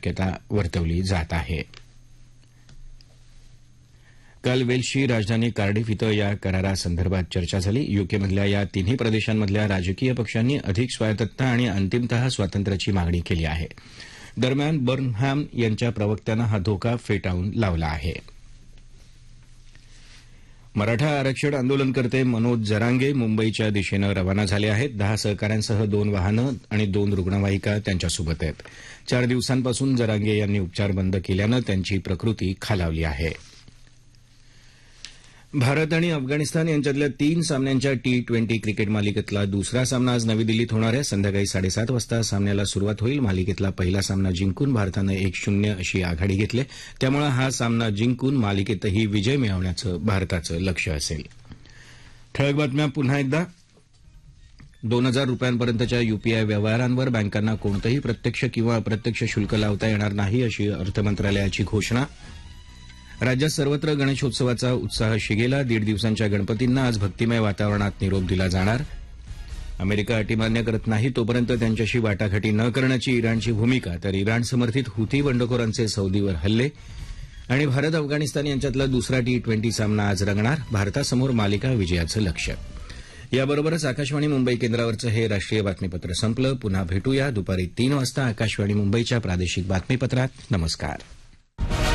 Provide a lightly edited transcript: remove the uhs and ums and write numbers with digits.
शक्यता वर्तवली जात आहे. काल वेल्सची राजधानी कार्डिफ इथं या करारासंदर्भात चर्चा झाली. यूकेमधल्या या तिन्ही प्रदेशांमधल्या राजकीय पक्षांनी अधिक स्वायत्तता आणि अंतिमतः स्वातंत्र्याची मागणी केली आहे. दरम्यान बर्नहॅम यांच्या प्रवक्त्यानं हा धोका फेटाळून लावला आहे. मराठा आरक्षण आंदोलनकर्ते मनोज जरांगे मुंबईच्या दिशेनं रवाना झाले आहेत. 10 सहकाऱ्यांसह 2 वाहनं आणि 2 रुग्णवाहिका त्यांच्यासोबत आहेत. 4 दिवसांपासून जरांगे यांनी उपचार बंद केल्यानं त्यांची प्रकृती खालावली आहे. भारत आणि अफगाणिस्तान यांच्यातल्या 3 सामन्यांच्या T20 क्रिकेट मालिकेतला दुसरा सामना आज नवी दिल्लीत होणार आहे. संध्याकाळी 7:30 वाजता सामन्याला सुरुवात होईल. मालिकेतला पहिला सामना जिंकून भारतानं 1-0 अशी आघाडी घेतली. त्यामुळे हा सामना जिंकून मालिकेतही विजय मिळवण्याचं भारताचं लक्ष्य असेल. ठळक बातम्या पुन्हा एकदा. 2,000 रुपयांपर्यंतच्या यूपीआय व्यवहारांवर बँकांना कोणतंही प्रत्यक्ष किंवा अप्रत्यक्ष शुल्क लावता येणार नाही अशी अर्थमंत्रालयाची घोषणा. राज्यात सर्वत्र गणेशोत्सवाचा उत्साह शिगेला. 1.5 दिवसांच्या गणपतींना आज भक्तिमय वातावरणात निरोप दिला जाणार. अमेरिका अटी मान्य करत नाही तोपर्यंत त्यांच्याशी वाटाघाटी न करण्याची इराणची भूमिका. तर इराण समर्थित हुती बंडखोरांचे सौदीवर हल्ले. आणि भारत अफगाणिस्तान यांच्यातला दुसरा T20 सामना आज रंगणार. भारतासमोर मालिका विजयाचं लक्ष्य. याबरोबरच आकाशवाणी मुंबई केंद्रावरचं हे राष्ट्रीय बातमीपत्र संपलं. पुन्हा भेटूया दुपारी 3 वाजता आकाशवाणी मुंबईच्या प्रादेशिक बातमीपत्रात. नमस्कार.